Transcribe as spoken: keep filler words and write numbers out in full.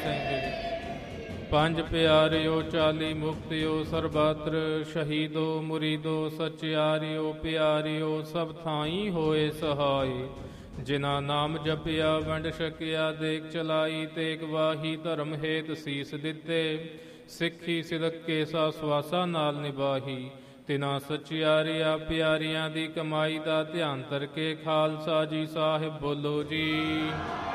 ਸਿੰਘ ਜੀ। ਪੰਜ ਪਿਆਰਿਓ ਚਾਲੀ ਮੁਕਤਿਓ ਸਰਬੱਤਰ ਸ਼ਹੀਦੋ ਮੁਰੀਦੋ ਸਚਿਆਰਿਓ ਪਿਆਰਿਓ ਸਭ ਥਾਈ ਹੋਏ ਸਹਾਈ। ਜਿਨਾ ਨਾਮ ਜਪਿਆ ਵੰਡ ਛਕਿਆ ਦੇਖ ਚਲਾਈ ਤੇਗ ਵਾਹੀ ਧਰਮ ਹੇਤ ਸੀਸ ਦਿੱਤੇ ਸਿੱਖੀ ਸਿਦਕੇ ਸਾ ਸਵਾਸਾ ਨਾਲ ਨਿਭਾਹੀ। ਤਿਨਾ ਸਚਿਆਰਿਆ ਪਿਆਰਿਆਂ ਦੀ ਕਮਾਈ ਦਾ ਧਿਆਨ ਧਰ ਕੇ ਖਾਲਸਾ ਜੀ ਸਾਹਿਬ ਬੋਲੋ ਜੀ।